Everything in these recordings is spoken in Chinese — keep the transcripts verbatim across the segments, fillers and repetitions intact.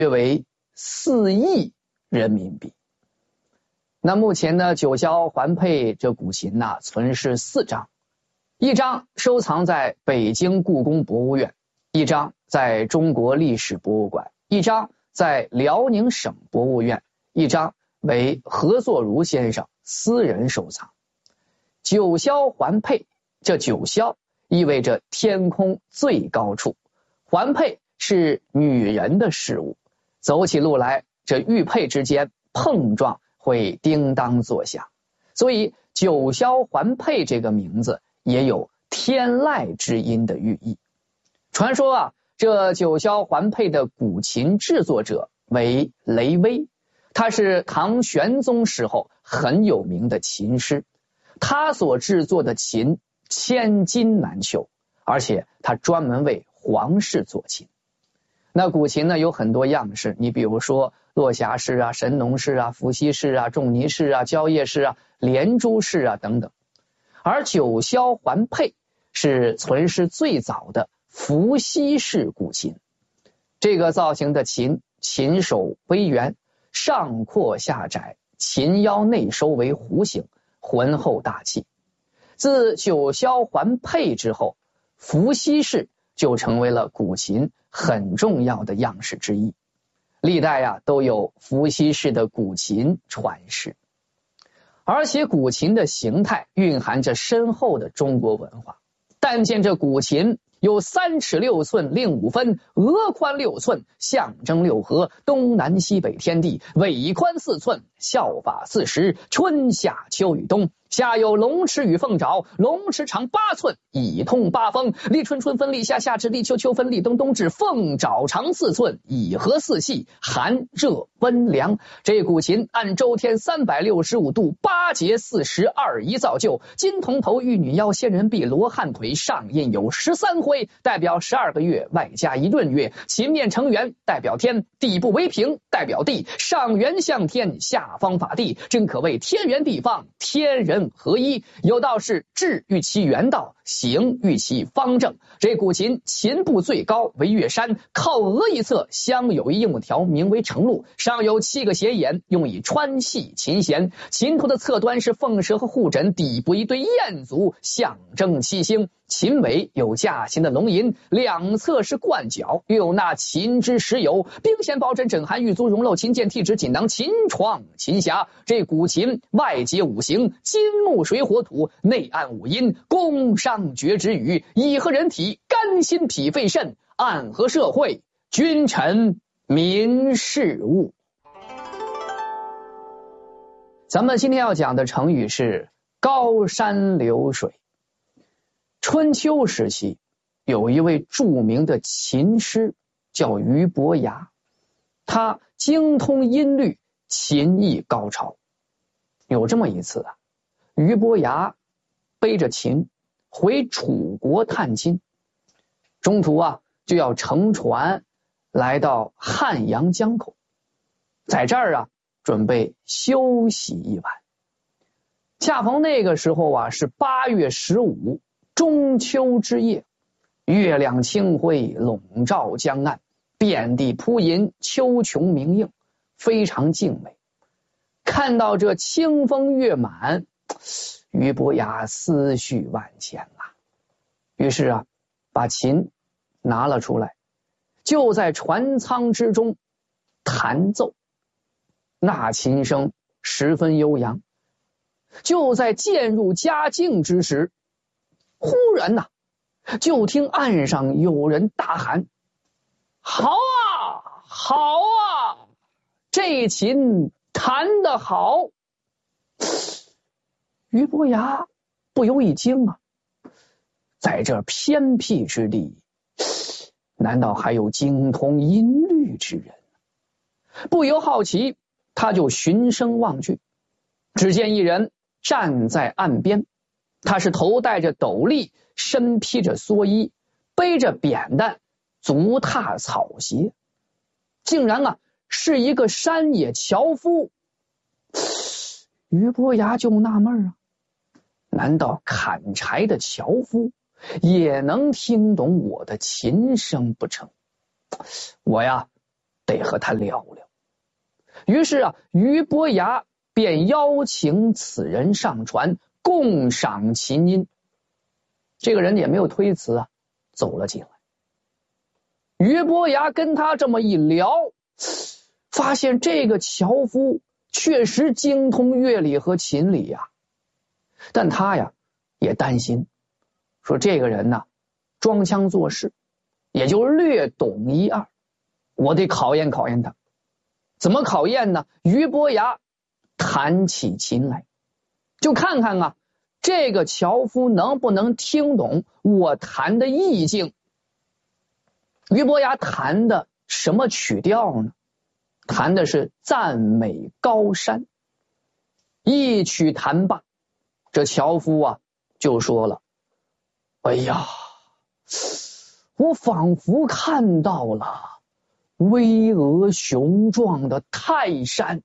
约为四亿人民币。那目前呢，九霄环佩这古琴呐、啊，存世四张，一张收藏在北京故宫博物院，一张在中国历史博物馆，一张在辽宁省博物院，一张为何作如先生私人收藏。九霄环佩，这九霄意味着天空最高处，环佩是女人的事物，走起路来这玉佩之间碰撞会叮当作响，所以九霄环佩这个名字也有天籁之音的寓意。传说啊，这九霄环佩的古琴制作者为雷威，他是唐玄宗时候很有名的琴师，他所制作的琴千金难求，而且他专门为皇室做琴。那古琴呢有很多样式，你比如说落霞式啊、神农式啊、伏羲式啊、仲尼式啊、蕉叶式啊、连珠式啊等等。而九霄环佩是存世最早的伏羲式古琴，这个造型的琴，琴首微圆，上阔下窄，琴腰内收为弧形，浑厚大气。自九霄环佩之后，伏羲式就成为了古琴很重要的样式之一，历代呀、啊、都有伏羲式的古琴传世。而且古琴的形态蕴含着深厚的中国文化，但见这古琴有三尺六寸令五分，额宽六寸，象征六合，东南西北天地，尾宽四寸，效法四时，春夏秋与冬。下有龙池与凤爪，龙池长八寸，以通八风，立春春分立夏，夏至立秋，秋分立冬，冬至凤爪长四寸，以和四气，寒热温凉。这古琴按周天三百六十五度八节四十二仪造就，金铜头，玉女腰，仙人臂，罗汉腿，上印有十三徽，代表十二个月，外加一闰月。琴面呈圆，代表天；底部为平，代表地。上圆向天，下方法地，真可谓天圆地方，天人合一。有道是志欲其圆道，行欲其方正。这古琴琴部最高为月山，靠额一侧镶有一硬条，名为承路，上有七个斜眼，用以穿系琴弦。琴头的侧端是凤蛇和护枕，底部一对燕足，象征七星。琴尾有架琴的龙吟，两侧是冠角，又有那琴之石有冰弦宝枕枕函玉足绒漏琴剑剔纸锦囊琴床琴匣。这古琴外结五行，金木水火土，内按五音，宫商角徵羽，以合人体，肝心脾肺肾，暗合社会君臣民事务。咱们今天要讲的成语是高山流水。春秋时期有一位著名的琴师叫俞伯牙，他精通音律，琴艺高超。有这么一次啊，俞伯牙背着琴回楚国探亲，中途啊就要乘船来到汉阳江口，在这儿啊准备休息一晚。恰逢那个时候啊是八月十五，中秋之夜，月亮清辉，笼罩江岸，遍地铺银，秋琼明映，非常静美。看到这清风月满，俞伯牙思绪万千啊，于是啊把琴拿了出来，就在船舱之中弹奏，那琴声十分悠扬。就在渐入佳境之时，忽然呐、啊，就听岸上有人大喊：好啊好啊，这琴弹得好。俞伯牙不由一惊啊，在这偏僻之地，难道还有精通音律之人？不由好奇，他就循声望去，只见一人站在岸边，他是头戴着斗笠，身披着蓑衣，背着扁担，足踏草鞋，竟然啊是一个山野樵夫。俞伯牙就纳闷啊，难道砍柴的樵夫也能听懂我的琴声不成？我呀得和他聊聊。于是啊，俞伯牙便邀请此人上船，共赏琴音。这个人也没有推辞啊，走了进来。俞伯牙跟他这么一聊，发现这个樵夫确实精通乐理和琴理呀，但他呀也担心，说这个人呢装腔作势，也就略懂一二，我得考验考验他。怎么考验呢？俞伯牙弹起琴来，就看看啊这个樵夫能不能听懂我弹的意境。俞伯牙弹的什么曲调呢？弹的是赞美高山。一曲弹罢，这樵夫啊就说了，哎呀，我仿佛看到了巍峨雄壮的泰山。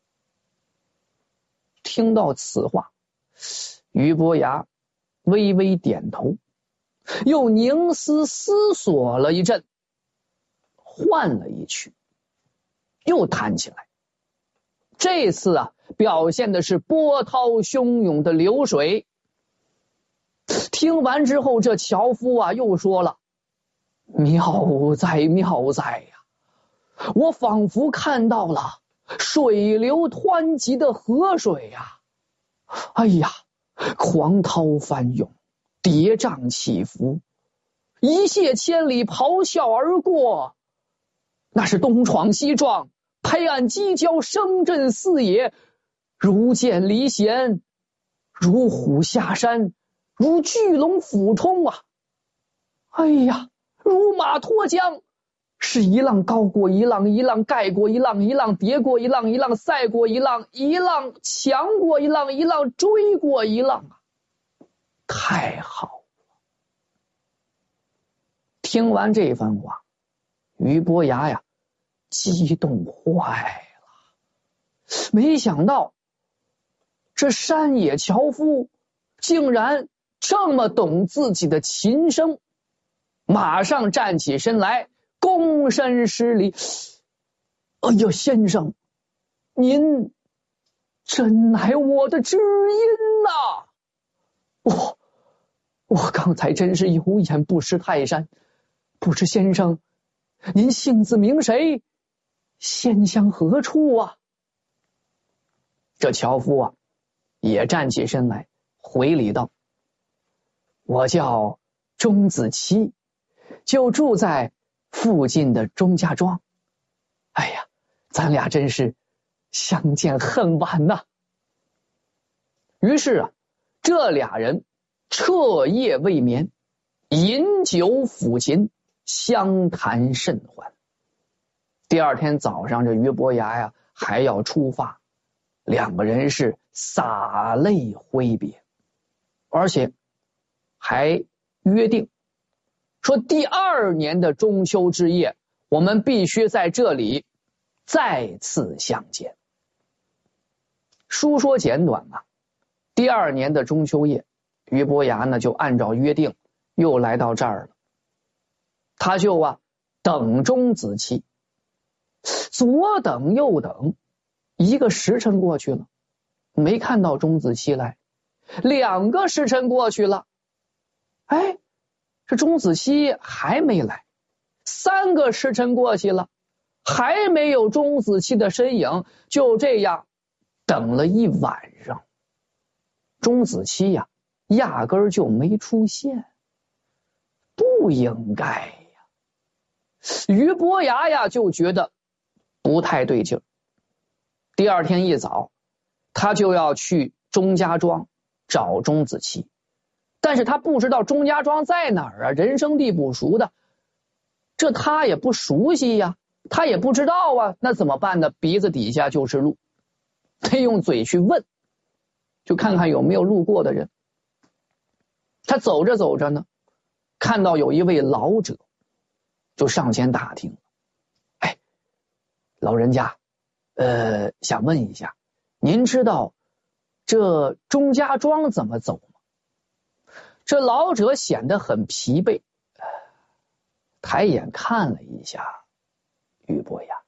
听到此话，俞伯牙微微点头，又凝思思索了一阵，换了一曲，又弹起来。这次啊，表现的是波涛汹涌的流水。听完之后，这樵夫啊又说了，妙哉妙哉呀，我仿佛看到了水流湍急的河水呀，哎呀，狂涛翻涌，叠嶂起伏，一泻千里，咆哮而过，那是东闯西撞，拍岸击交，声震四野，如箭离弦，如虎下山，如巨龙俯冲啊！哎呀，如马脱缰，是一浪高过一浪，一浪盖过一浪，一浪叠过一浪，一浪赛过一浪，一浪强过一浪，一浪追过一浪啊！太好了！听完这番话，俞伯牙呀激动坏了，没想到这山野樵夫竟然这么懂自己的琴声，马上站起身来，躬身施礼。哎呀，先生，您真乃我的知音呐！我我刚才真是有眼不识泰山，不知先生您姓字名谁，仙乡何处啊？这樵夫啊也站起身来回礼道，我叫钟子期，就住在附近的钟家庄。哎呀，咱俩真是相见恨晚呐。于是啊，这俩人彻夜未眠，饮酒抚琴，相谈甚欢。第二天早上，这俞伯牙呀还要出发，两个人是洒泪挥别，而且还约定说第二年的中秋之夜，我们必须在这里再次相见。书说简短啊，第二年的中秋夜，俞伯牙呢就按照约定又来到这儿了。他就啊等钟子期，左等右等，一个时辰过去了，没看到钟子期来，两个时辰过去了，哎，这钟子期还没来，三个时辰过去了，还没有钟子期的身影，就这样等了一晚上，钟子期呀压根儿就没出现，不应该呀。俞伯牙呀就觉得不太对劲儿。第二天一早，他就要去钟家庄找钟子期，但是他不知道钟家庄在哪儿啊，人生地不熟的，这他也不熟悉呀，他也不知道啊，那怎么办呢？鼻子底下就是路，得用嘴去问，就看看有没有路过的人。他走着走着呢，看到有一位老者，就上前打听，哎，老人家，呃，想问一下，您知道这钟家庄怎么走吗？这老者显得很疲惫，抬眼看了一下俞伯牙，